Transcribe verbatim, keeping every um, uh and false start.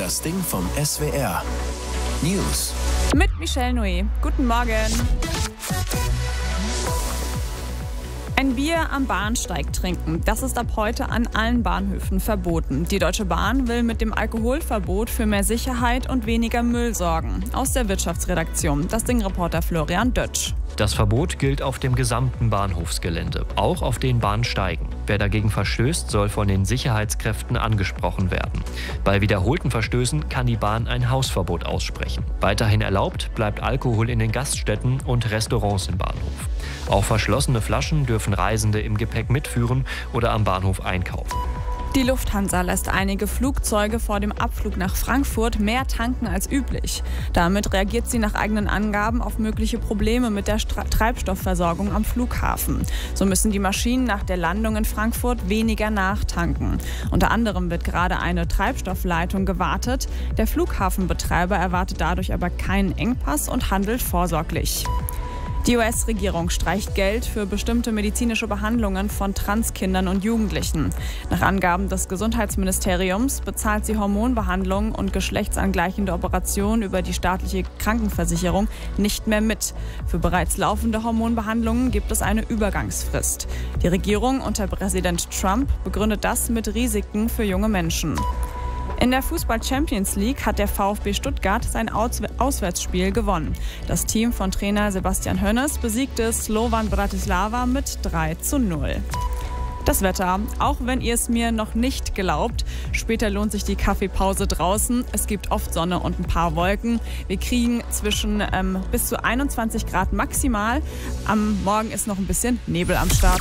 Das Ding vom S W R. News. Mit Michelle Noé. Guten Morgen. Ein Bier am Bahnsteig trinken, das ist ab heute an allen Bahnhöfen verboten. Die Deutsche Bahn will mit dem Alkoholverbot für mehr Sicherheit und weniger Müll sorgen. Aus der Wirtschaftsredaktion, das Ding-Reporter Florian Dötsch. Das Verbot gilt auf dem gesamten Bahnhofsgelände, auch auf den Bahnsteigen. Wer dagegen verstößt, soll von den Sicherheitskräften angesprochen werden. Bei wiederholten Verstößen kann die Bahn ein Hausverbot aussprechen. Weiterhin erlaubt bleibt Alkohol in den Gaststätten und Restaurants im Bahnhof. Auch verschlossene Flaschen dürfen Reisende im Gepäck mitführen oder am Bahnhof einkaufen. Die Lufthansa lässt einige Flugzeuge vor dem Abflug nach Frankfurt mehr tanken als üblich. Damit reagiert sie nach eigenen Angaben auf mögliche Probleme mit der Stra- Treibstoffversorgung am Flughafen. So müssen die Maschinen nach der Landung in Frankfurt weniger nachtanken. Unter anderem wird gerade eine Treibstoffleitung gewartet. Der Flughafenbetreiber erwartet dadurch aber keinen Engpass und handelt vorsorglich. Die U S-Regierung streicht Geld für bestimmte medizinische Behandlungen von Transkindern und Jugendlichen. Nach Angaben des Gesundheitsministeriums bezahlt sie Hormonbehandlungen und geschlechtsangleichende Operationen über die staatliche Krankenversicherung nicht mehr mit. Für bereits laufende Hormonbehandlungen gibt es eine Übergangsfrist. Die Regierung unter Präsident Trump begründet das mit Risiken für junge Menschen. In der Fußball-Champions League hat der VfB Stuttgart sein Aus- Auswärtsspiel gewonnen. Das Team von Trainer Sebastian Hoeneß besiegte Slovan Bratislava mit drei zu null. Das Wetter, auch wenn ihr es mir noch nicht glaubt, später lohnt sich die Kaffeepause draußen. Es gibt oft Sonne und ein paar Wolken. Wir kriegen zwischen ähm, bis zu einundzwanzig Grad maximal. Am Morgen ist noch ein bisschen Nebel am Start.